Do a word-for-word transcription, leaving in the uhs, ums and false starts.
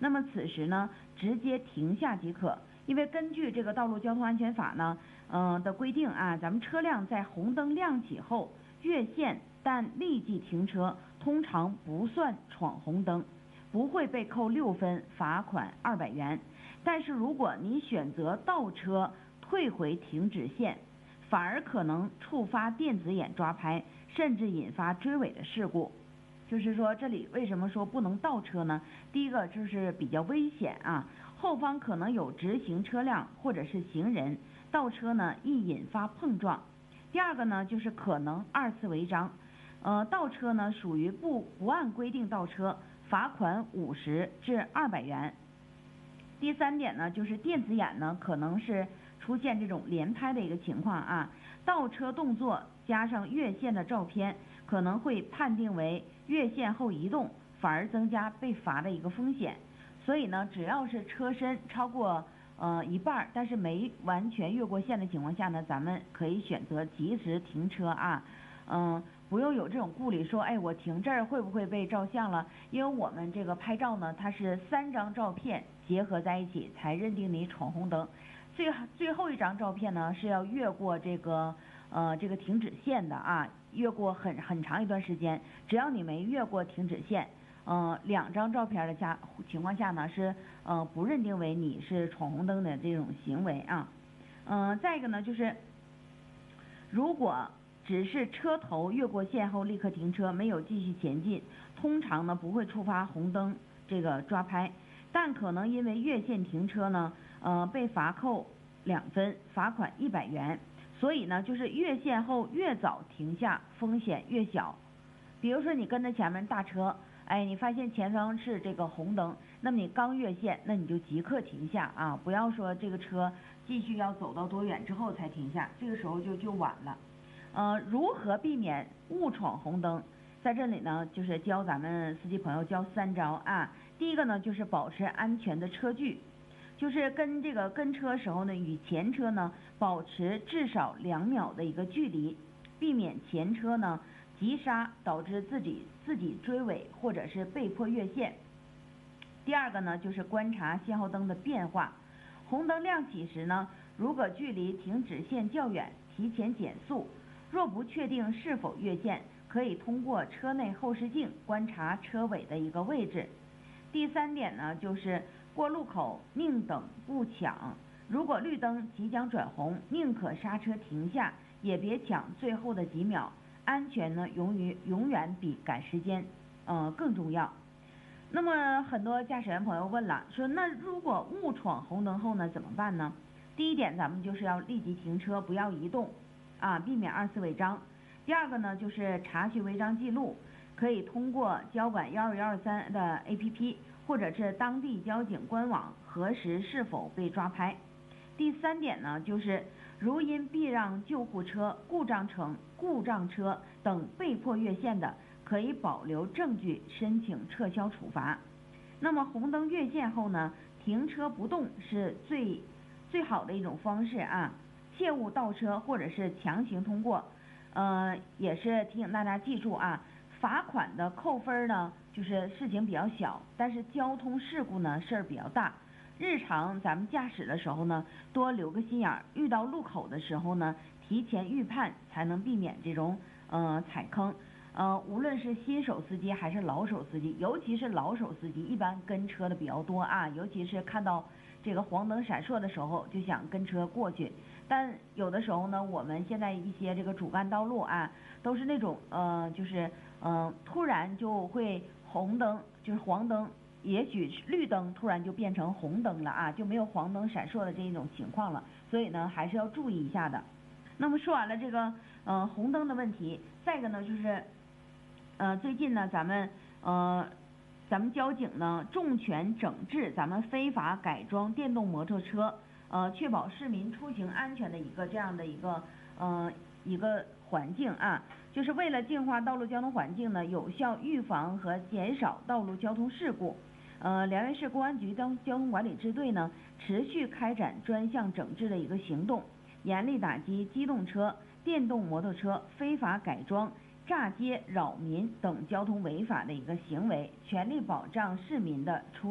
那么此时呢，直接停下即可。因为根据这个道路交通安全法呢，嗯、呃、的规定啊，咱们车辆在红灯亮起后越线但立即停车，通常不算闯红灯，不会被扣六分，罚款二百元。但是如果你选择倒车退回停止线，反而可能触发电子眼抓拍，甚至引发追尾的事故。就是说，这里为什么说不能倒车呢？第一个就是比较危险啊，后方可能有直行车辆或者是行人，倒车呢易引发碰撞。第二个呢就是可能二次违章，呃，倒车呢属于不不按规定倒车，罚款五十至二百元。第三点呢就是电子眼呢可能是出现这种连拍的一个情况啊，倒车动作加上越线的照片，可能会判定为越线后移动，反而增加被罚的一个风险。所以呢，只要是车身超过呃一半，但是没完全越过线的情况下呢，咱们可以选择及时停车啊，嗯、呃，不用有这种顾虑，说哎我停这儿会不会被照相了？因为我们这个拍照呢，它是三张照片结合在一起才认定你闯红灯，最最后一张照片呢是要越过这个呃这个停止线的啊，越过很很长一段时间，只要你没越过停止线。呃，两张照片的下情况下呢，是呃不认定为你是闯红灯的这种行为啊。嗯、呃，再一个呢，就是如果只是车头越过线后立刻停车，没有继续前进，通常呢不会触发红灯这个抓拍，但可能因为越线停车呢，呃被罚扣两分，罚款一百元。所以呢，就是越线后越早停下，风险越小。比如说你跟着前面大车。哎，你发现前方是这个红灯，那么你刚越线，那你就即刻停下啊！不要说这个车继续要走到多远之后才停下，这个时候就就晚了。呃，如何避免误闯红灯？在这里呢，就是教咱们司机朋友教三招啊。第一个呢，就是保持安全的车距，就是跟这个跟车时候呢，与前车呢保持至少两秒的一个距离，避免前车呢急刹导致自己自己追尾或者是被迫越线。第二个呢，就是观察信号灯的变化，红灯亮起时呢，如果距离停止线较远，提前减速；若不确定是否越线，可以通过车内后视镜观察车尾的一个位置。第三点呢，就是过路口宁等不抢，如果绿灯即将转红，宁可刹车停下，也别抢最后的几秒。安全呢，永远永远比赶时间，呃更重要。那么很多驾驶员朋友问了，说那如果误闯红灯后呢，怎么办呢？第一点，咱们就是要立即停车，不要移动，啊，避免二次违章。第二个呢，就是查询违章记录，可以通过交管一二一二三的 A P P 或者是当地交警官网核实是否被抓拍。第三点呢，就是如因避让救护车、故障乘故障车等被迫越线的，可以保留证据申请撤销处罚。那么红灯越线后呢，停车不动是最最好的一种方式啊，切勿倒车或者是强行通过。呃，也是提醒大家记住啊，罚款的扣分呢，就是事情比较小，但是交通事故呢事儿比较大。日常咱们驾驶的时候呢，多留个心眼儿，遇到路口的时候呢，提前预判，才能避免这种呃踩坑。呃，无论是新手司机还是老手司机，尤其是老手司机，一般跟车的比较多啊，尤其是看到这个黄灯闪烁的时候，就想跟车过去。但有的时候呢，我们现在一些这个主干道路啊，都是那种呃，就是嗯、呃，突然就会红灯，就是黄灯。也许绿灯突然就变成红灯了啊，就没有黄灯闪烁的这一种情况了，所以呢还是要注意一下的。那么说完了这个呃红灯的问题，再一个呢就是呃最近呢咱们呃咱们交警呢重拳整治咱们非法改装电动摩托车，呃确保市民出行安全的一个这样的一个呃一个环境啊。就是为了净化道路交通环境呢，有效预防和减少道路交通事故。呃，辽源市公安局交交通管理支队呢，持续开展专项整治的一个行动，严厉打击机动车、电动摩托车非法改装、炸街扰民等交通违法的一个行为，全力保障市民的出